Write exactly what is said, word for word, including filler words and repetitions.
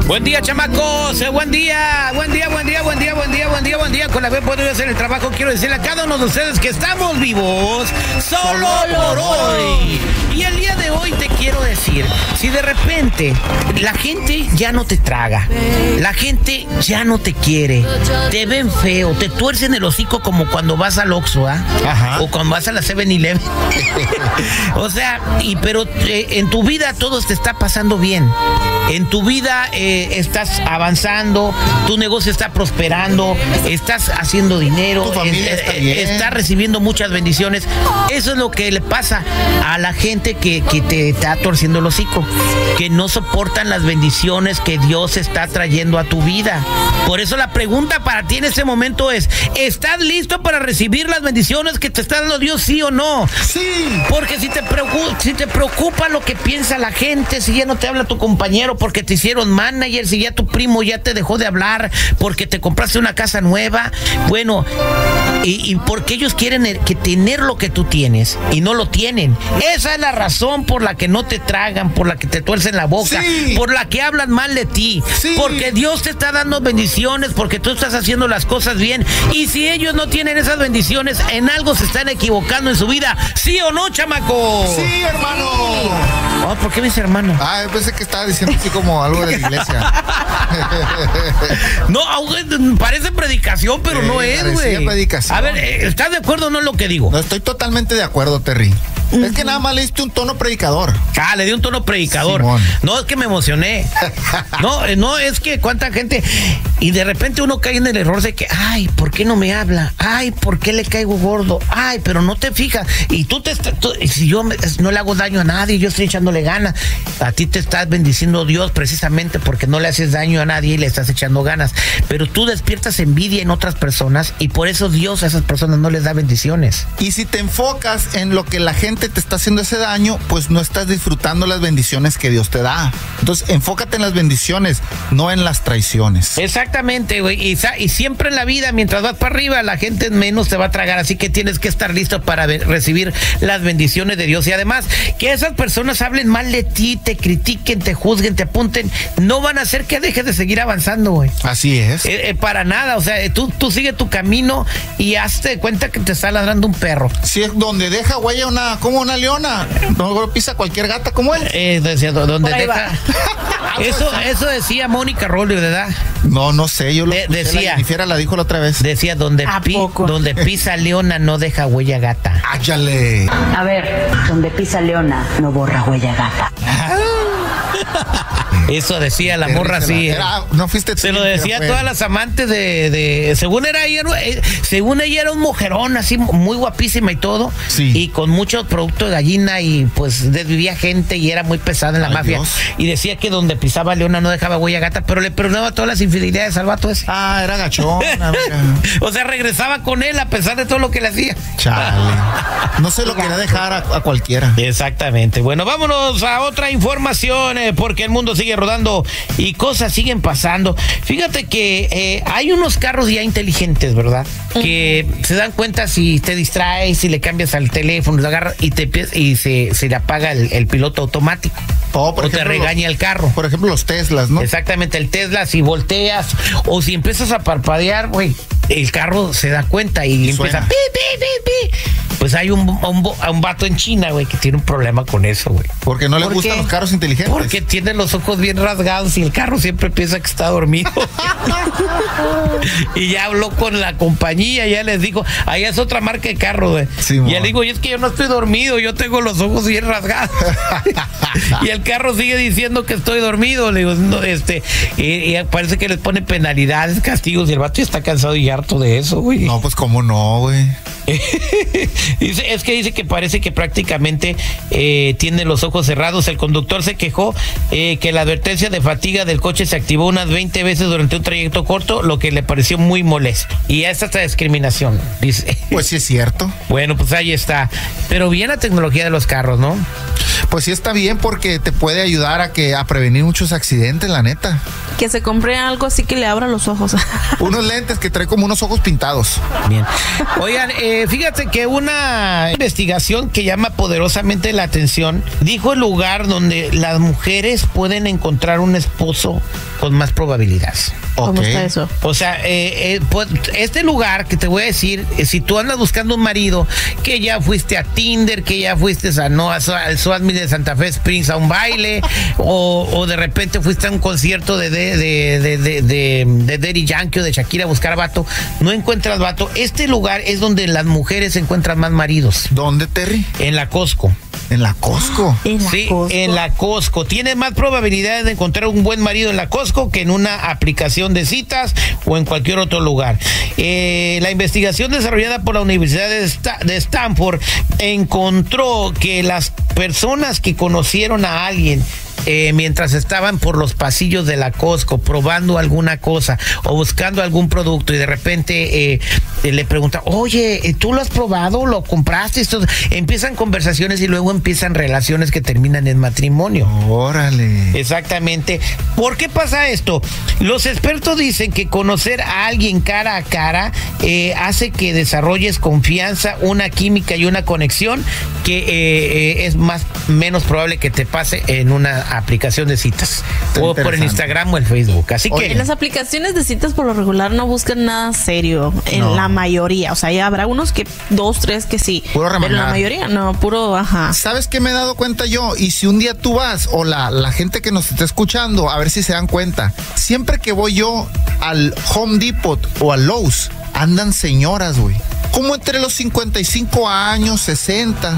Buen día, chamacos. Buen día, buen día, buen día, buen día, buen día, buen día, buen día. Con la fe podría hacer el trabajo. Quiero decirle a cada uno de ustedes que estamos vivos solo por hoy. Y el día de hoy te quiero decir, si de repente la gente ya no te traga, la gente ya no te quiere, te ven feo, te tuercen el hocico como cuando vas al Oxxo, ¿ah? ¿eh? O cuando vas a la seven eleven. O sea, y pero eh, en tu vida todo te está pasando bien. En tu vida eh, estás avanzando, tu negocio está prosperando, estás haciendo dinero, tu familia eh, está eh, bien. estás recibiendo muchas bendiciones. Eso es lo que le pasa a la gente que, que te está torciendo el hocico, que no soportan las bendiciones que Dios está trayendo a tu vida. Por eso la pregunta para ti en este momento es: ¿estás listo para recibir las bendiciones que te está dando Dios, sí o no? Sí. Porque si te preocupa, si te preocupa lo que piensa la gente, si ya no te habla tu compañero porque te hicieron manager, si ya tu primo ya te dejó de hablar porque te compraste una casa nueva, bueno, y, y porque ellos quieren el, que tener lo que tú tienes y no lo tienen. Esa es la razón por la que no te tragan, por la que te tuercen la boca, sí. por la que hablan mal de ti, sí. Porque Dios te está dando bendiciones, porque tú estás haciendo las cosas bien. Y si ellos no tienen esas bendiciones, en algo se están equivocando en su vida. ¿Sí o no, chamaco? Sí, hermano. Oh, ¿por qué me dice hermano? Ah, yo pensé que estaba diciendo así como algo de la iglesia. No, parece predicación, pero sí, no es, güey. predicación. A ver, ¿estás de acuerdo o no en lo que digo? No, estoy totalmente de acuerdo, Terry. Uh-huh. Es que nada más le diste un tono predicador. Ah, le di un tono predicador. Simón. No, es que me emocioné. No, no, es que cuánta gente. Y de repente uno cae en el error de que, ay, ¿por qué no me habla? Ay, ¿por qué le caigo gordo? Ay, pero no te fijas. Y tú te tú, si yo me, no le hago daño a nadie, yo estoy echándole ganas. A ti te estás bendiciendo Dios precisamente porque no le haces daño a nadie y le estás echando ganas. Pero tú despiertas envidia en otras personas y por eso Dios a esas personas no les da bendiciones. Y si te enfocas en lo que la gente te está haciendo ese daño, pues no estás disfrutando las bendiciones que Dios te da. Entonces, enfócate en las bendiciones, no en las traiciones. Exactamente, güey. Y, y siempre en la vida, mientras vas para arriba, la gente menos te va a tragar. Así que tienes que estar listo para ver, recibir las bendiciones de Dios. Y además, que esas personas hablen mal de ti, te critiquen, te juzguen, te apunten, no van a hacer que dejes de seguir avanzando, güey. Así es. Eh, eh, para nada. O sea, tú, tú sigue tu camino y hazte de cuenta que te está ladrando un perro. Si es donde deja huella una, como una leona, no pisa cualquier gata como él. Eh, decía, donde deja. Eso, eso decía Mónica Rollo, ¿verdad? No, no sé, yo lo de, escuché, decía. La Jennifer la dijo la otra vez. Decía, donde, pi, donde pisa leona no deja huella gata. ¡Áchale! A ver, donde pisa leona no borra huella gata. Eso decía la morra así. Era, no fuiste tú. Se lo decía a todas las amantes de, de según era ella, eh, según ella era un mujerón así muy guapísima y todo, sí. Y con mucho producto de gallina y pues desvivía gente y era muy pesada en la Ay, mafia. Dios. Y decía que donde pisaba leona no dejaba huella gata, pero le perdonaba todas las infidelidades al vato ese. Ah, era gachona. O sea, regresaba con él a pesar de todo lo que le hacía. Chale. No se lo quería dejar a, a cualquiera. Exactamente. Bueno, vámonos a otra información, eh, porque el mundo sigue rodando y cosas siguen pasando. Fíjate que eh, hay unos carros ya inteligentes, ¿verdad? Uh-huh. Que se dan cuenta si te distraes, si le cambias al teléfono, lo agarras y te y se, se le apaga el, el piloto automático. Oh, por o ejemplo, te regaña los, el carro. Por ejemplo, los Teslas, ¿no? Exactamente, el Tesla, si volteas o si empiezas a parpadear, güey, el carro se da cuenta y, y empieza pi, pi, pi, pi. Pues hay un, un, un vato en China, güey, que tiene un problema con eso, güey. Porque no le ¿Por gustan qué? los carros inteligentes. Porque tiene los ojos bien rasgados y el carro siempre piensa que está dormido. Y ya habló con la compañía, ya les dijo, allá es otra marca de carro, güey. Sí, y ya le digo, y es que yo no estoy dormido, yo tengo los ojos bien rasgados. Y el carro sigue diciendo que estoy dormido. Le digo, no, este, y, y parece que les pone penalidades, castigos, y el vato ya está cansado y harto de eso, güey. No, pues cómo no, güey. Dice, es que dice que parece que prácticamente eh, tiene los ojos cerrados. El conductor se quejó eh, que la advertencia de fatiga del coche se activó unas veinte veces durante un trayecto corto, lo que le pareció muy molesto. Y ya está esta discriminación, dice. Pues sí es cierto. Bueno, pues ahí está. Pero bien la tecnología de los carros, ¿no? Pues sí está bien porque te puede ayudar a que a prevenir muchos accidentes, la neta. Que se compre algo así que le abra los ojos. Unos lentes que trae como unos ojos pintados. Bien. Oigan, eh, fíjate que una investigación que llama poderosamente la atención dijo el lugar donde las mujeres pueden encontrar un esposo con más probabilidades. ¿Cómo Ok. está eso? O sea, eh, eh, pues, este lugar que te voy a decir, eh, si tú andas buscando un marido, que ya fuiste a Tinder, que ya fuiste a, no, a, al Swami de Santa Fe Springs a un baile, o, o de repente fuiste a un concierto de, de, de, de, de, de, de Daddy Yankee o de Shakira a buscar vato, no encuentras vato. Este lugar es donde las mujeres encuentran más maridos, ¿Dónde, Terry? en la Costco. En la Costco. En la Sí, Costco. en la Costco. Tiene más probabilidades de encontrar un buen marido en la Costco que en una aplicación de citas o en cualquier otro lugar. Eh, la investigación desarrollada por la Universidad de, Sta- de Stanford encontró que las personas que conocieron a alguien Eh, mientras estaban por los pasillos de la Costco probando alguna cosa o buscando algún producto y de repente eh, eh, le preguntan, oye, ¿tú lo has probado? ¿Lo compraste? Esto, empiezan conversaciones y luego empiezan relaciones que terminan en matrimonio. Órale. Exactamente. ¿Por qué pasa esto? Los expertos dicen que conocer a alguien cara a cara eh, hace que desarrolles confianza, una química y una conexión que eh, eh, es más menos probable que te pase en una aplicación de citas Está o por el interesante. Instagram o el Facebook. Así Oye, que En las aplicaciones de citas por lo regular no buscan nada serio, en No. la mayoría. O sea, ya habrá unos que, dos, tres que sí. Puro pero remangar. la mayoría no, puro, ajá. ¿Sabes qué me he dado cuenta yo? Y si un día tú vas, o la, la gente que nos está escuchando, a ver si se dan cuenta. Siempre que voy yo al Home Depot o al Lowe's, andan señoras, güey. Como entre los cincuenta y cinco años, sesenta.